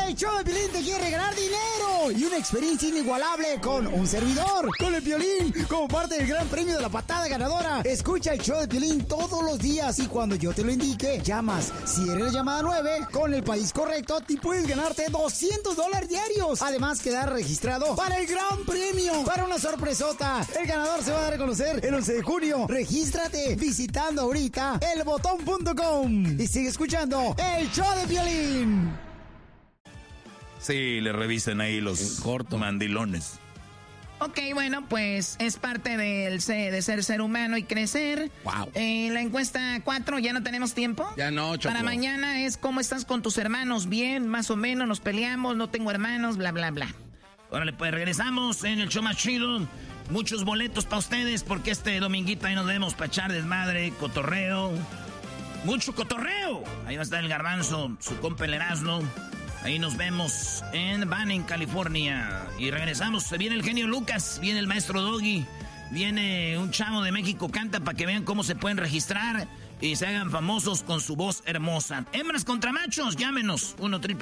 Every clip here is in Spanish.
El show de Piolín te quiere regalar dinero y una experiencia inigualable con un servidor, con el Piolín, como parte del gran premio de la patada ganadora. Escucha el show de Piolín todos los días y cuando yo te lo indique, llamas. Si eres la llamada 9, con el país correcto, te puedes ganarte $200 diarios. Además, quedar registrado para el gran premio, para una sorpresota. El ganador se va a dar a conocer el 11 de junio. Regístrate visitando ahorita elbotón.com y sigue escuchando el show de Piolín. Sí, le revisen ahí los mandilones. Ok, bueno, pues es parte de ser humano y crecer. Wow. La encuesta 4, ¿ya no tenemos tiempo? Ya no, Choco. Para mañana es ¿cómo estás con tus hermanos? Bien, más o menos, nos peleamos, no tengo hermanos, bla, bla, bla. Órale, pues regresamos en el show más chido. Muchos boletos para ustedes porque este dominguito ahí nos debemos para echar desmadre, cotorreo. ¡Mucho cotorreo! Ahí va a estar el Garbanzo, su compa el Erasmo. Ahí nos vemos en Banning, California. Y regresamos. Se viene el genio Lucas, viene el maestro Doggy, viene un chavo de México, canta para que vean cómo se pueden registrar y se hagan famosos con su voz hermosa. Hembras contra machos, llámenos.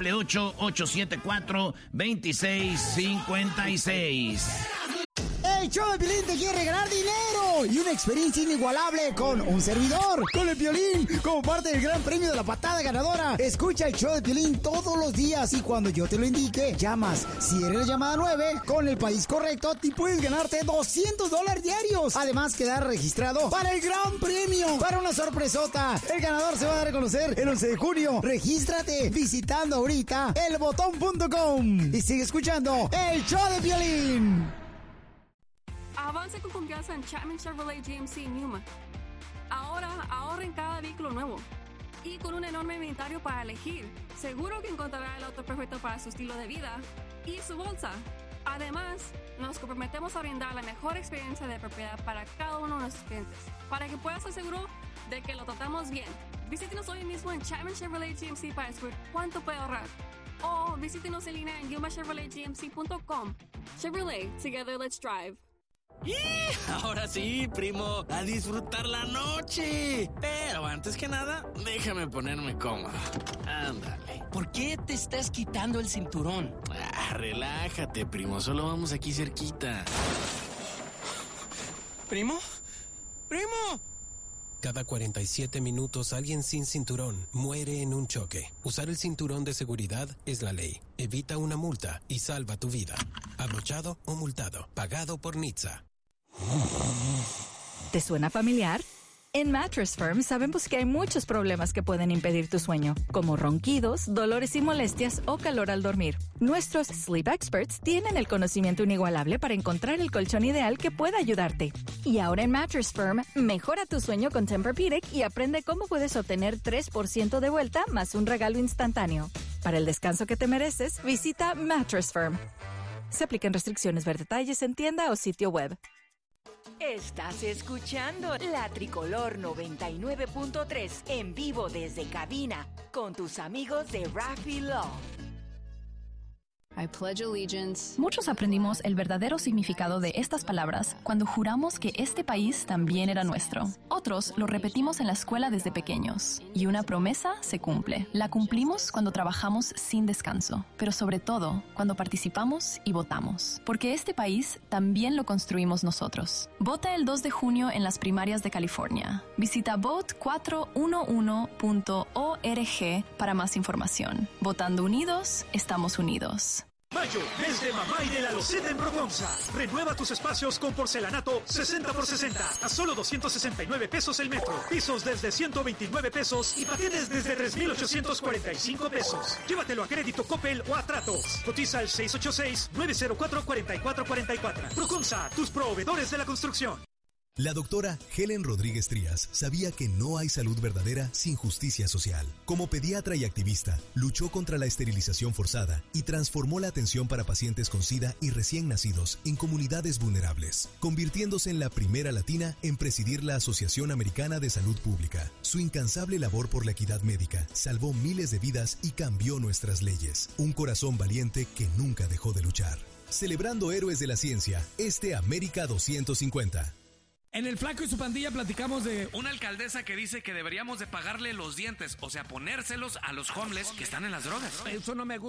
1-888-874-2656. El show de Piolín te quiere regalar dinero y una experiencia inigualable con un servidor, con el Piolín, como parte del gran premio de la patada ganadora. Escucha el show de Piolín todos los días y cuando yo te lo indique, llamas. Si eres la llamada 9, con el país correcto, te puedes ganarte $200 diarios. Además, quedar registrado para el gran premio, para una sorpresota. El ganador se va a dar a conocer el 11 de junio. Regístrate visitando ahorita elbotón.com y sigue escuchando el show de Piolín. Avance con confianza en Chapman Chevrolet GMC en Yuma. Ahora ahorra en cada vehículo nuevo. Y con un enorme inventario para elegir, seguro que encontrará el auto perfecto para su estilo de vida y su bolsa. Además, nos comprometemos a brindar la mejor experiencia de propiedad para cada uno de nuestros clientes, para que puedas estar seguro de que lo tratamos bien. Visítenos hoy mismo en Chapman Chevrolet GMC para descubrir cuánto puede ahorrar. O visítenos en línea en yumachevroletgmc.com. Chevrolet, together let's drive. ¡Y! Ahora sí, primo, a disfrutar la noche. Pero antes que nada, déjame ponerme cómodo. Ándale. ¿Por qué te estás quitando el cinturón? Relájate, primo, solo vamos aquí cerquita. ¿Primo? ¡Primo! Cada 47 minutos alguien sin cinturón muere en un choque. Usar el cinturón de seguridad es la ley. Evita una multa y salva tu vida. Abrochado o multado. Pagado por NHTSA. ¿Te suena familiar? En Mattress Firm sabemos que hay muchos problemas que pueden impedir tu sueño, como ronquidos, dolores y molestias o calor al dormir. Nuestros Sleep Experts tienen el conocimiento inigualable para encontrar el colchón ideal que pueda ayudarte. Y ahora en Mattress Firm, mejora tu sueño con Tempur-Pedic y aprende cómo puedes obtener 3% de vuelta más un regalo instantáneo. Para el descanso que te mereces, visita Mattress Firm. Se aplican restricciones, ver detalles en tienda o sitio web. Estás escuchando La Tricolor 99.3 en vivo desde cabina con tus amigos de Raffy Law. I pledge allegiance. Muchos aprendimos el verdadero significado de estas palabras cuando juramos que este país también era nuestro. Otros lo repetimos en la escuela desde pequeños. Y una promesa se cumple. La cumplimos cuando trabajamos sin descanso, pero sobre todo cuando participamos y votamos. Porque este país también lo construimos nosotros. Vota el 2 de junio en las primarias de California. Visita vote411.org para más información. Votando unidos, estamos unidos. Mayo, mes de mamá y de la loseta en Proconza. Renueva tus espacios con porcelanato 60x60 a solo 269 pesos el metro. Pisos desde 129 pesos y paquetes desde 3,845 pesos. Llévatelo a crédito Coppel o a Tratos. Cotiza al 686-904-4444. Proconza, tus proveedores de la construcción. La doctora Helen Rodríguez Trías sabía que no hay salud verdadera sin justicia social. Como pediatra y activista, luchó contra la esterilización forzada y transformó la atención para pacientes con SIDA y recién nacidos en comunidades vulnerables, convirtiéndose en la primera latina en presidir la Asociación Americana de Salud Pública. Su incansable labor por la equidad médica salvó miles de vidas y cambió nuestras leyes. Un corazón valiente que nunca dejó de luchar. Celebrando héroes de la ciencia, América 250. En El Flaco y su pandilla platicamos de una alcaldesa que dice que deberíamos de pagarle los dientes, o sea, ponérselos a los homeless que están en las drogas. Eso no me gusta.